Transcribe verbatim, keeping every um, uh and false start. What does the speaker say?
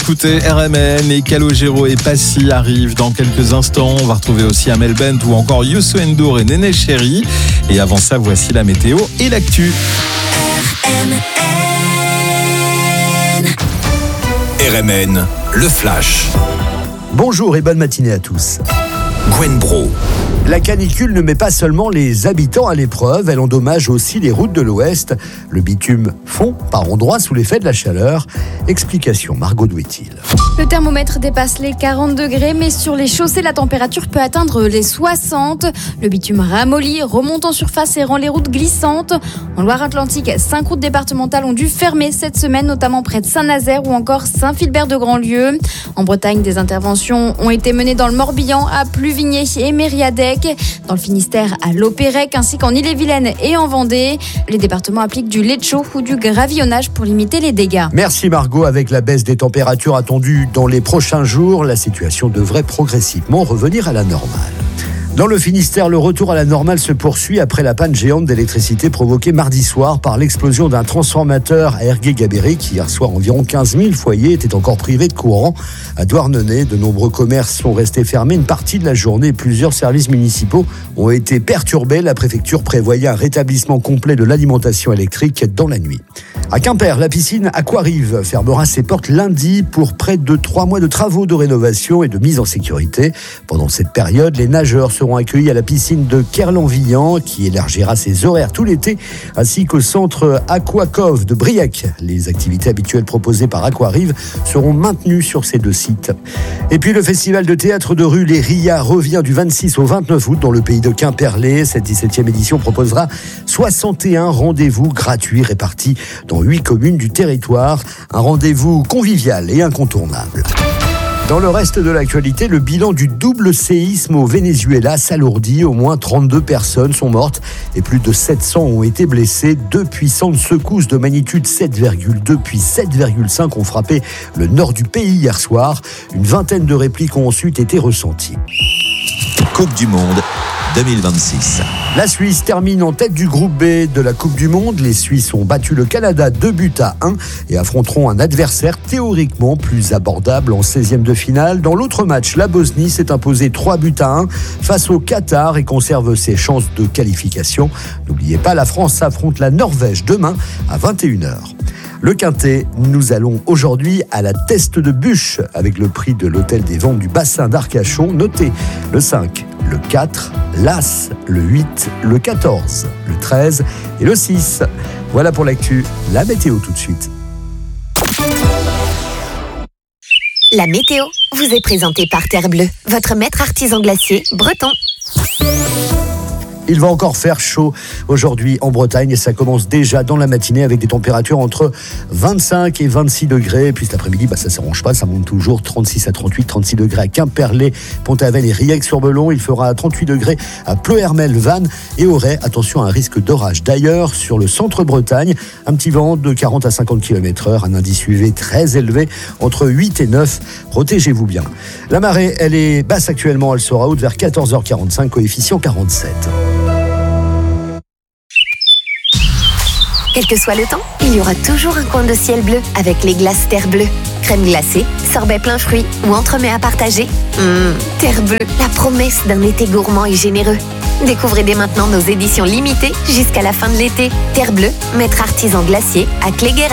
écoutez R M N et Calogero et Passy arrivent dans quelques instants. On va retrouver aussi Amel Bent ou encore Youssou N'Dour et Néné Chéri. Et avant ça, voici la météo et l'actu. R M N. R M N, le flash. Bonjour et bonne matinée à tous. Gwen Bro. La canicule ne met pas seulement les habitants à l'épreuve, elle endommage aussi les routes de l'Ouest. Le bitume fond par endroits sous l'effet de la chaleur. Explication Margot Douetil. Le thermomètre dépasse les quarante degrés, mais sur les chaussées, la température peut atteindre les soixante. Le bitume ramollit, remonte en surface et rend les routes glissantes. En Loire-Atlantique, cinq routes départementales ont dû fermer cette semaine, notamment près de Saint-Nazaire ou encore Saint-Philbert-de-Grandlieu. En Bretagne, des interventions ont été menées dans le Morbihan, à Pluvigné et Mériadec, dans le Finistère à Lopérec, ainsi qu'en Ille-et-Vilaine et en Vendée. Les départements appliquent du lait de chaux ou du gravillonnage pour limiter les dégâts. Merci Margot. Avec la baisse des températures attendues dans les prochains jours, la situation devrait progressivement revenir à la normale. Dans le Finistère, le retour à la normale se poursuit après la panne géante d'électricité provoquée mardi soir par l'explosion d'un transformateur à Ergué-Gabéric. Hier soir, environ quinze mille foyers étaient encore privés de courant. À Douarnenez, de nombreux commerces sont restés fermés une partie de la journée. Plusieurs services municipaux ont été perturbés. La préfecture prévoyait un rétablissement complet de l'alimentation électrique dans la nuit. À Quimper, la piscine Aquarive fermera ses portes lundi pour près de trois mois de travaux de rénovation et de mise en sécurité. Pendant cette période, les nageurs seront accueillis à la piscine de Kerlan-Villan qui élargira ses horaires tout l'été, ainsi qu'au centre Aquacove de Briec. Les activités habituelles proposées par Aquarive seront maintenues sur ces deux sites. Et puis le festival de théâtre de rue Les Ria revient du vingt-six au vingt-neuf août dans le pays de Quimperlé. Cette dix-septième édition proposera soixante et un rendez-vous gratuits répartis dans huit communes du territoire. Un rendez-vous convivial et incontournable. Dans le reste de l'actualité, le bilan du double séisme au Venezuela s'alourdit. Au moins trente-deux personnes sont mortes et plus de sept cents ont été blessées. Deux puissantes secousses de magnitude sept virgule deux puis sept virgule cinq ont frappé le nord du pays hier soir. Une vingtaine de répliques ont ensuite été ressenties. Coupe du Monde deux mille vingt-six. La Suisse termine en tête du groupe B de la Coupe du Monde. Les Suisses ont battu le Canada deux buts à un et affronteront un adversaire théoriquement plus abordable en seizième de finale. Dans l'autre match, la Bosnie s'est imposée trois buts à un face au Qatar et conserve ses chances de qualification. N'oubliez pas, la France affronte la Norvège demain à vingt et une heures. Le Quintet, nous allons aujourd'hui à la Teste de Bûche avec le prix de l'hôtel des ventes du bassin d'Arcachon. Notez le cinq, le quatre, l'As, le huit, le quatorze, le treize et le six. Voilà pour l'actu. La météo tout de suite. La météo vous est présentée par Terre Bleue, votre maître artisan glacier breton. Il va encore faire chaud aujourd'hui en Bretagne et ça commence déjà dans la matinée avec des températures entre vingt-cinq et vingt-six degrés. Et puis cet après-midi, bah, ça ne s'arrange pas, ça monte toujours trente-six à trente-huit, trente-six degrés à Quimperlé, Pont-Aven et Riec-sur-Belon. Il fera trente-huit degrés à Pleuhermel, Vannes et Auray. Attention à un risque d'orage. D'ailleurs, sur le centre-Bretagne, un petit vent de quarante à cinquante kilomètres heure, un indice U V très élevé, entre huit et neuf. Protégez-vous bien. La marée, elle est basse actuellement, elle sera haute vers quatorze heures quarante-cinq, coefficient quarante-sept. Quel que soit le temps, il y aura toujours un coin de ciel bleu avec les glaces Terre Bleue. Crème glacée, sorbet plein fruits ou entremets à partager. Mmh, Terre Bleue, la promesse d'un été gourmand et généreux. Découvrez dès maintenant nos éditions limitées jusqu'à la fin de l'été. Terre Bleue, maître artisan glacier à Cléguer.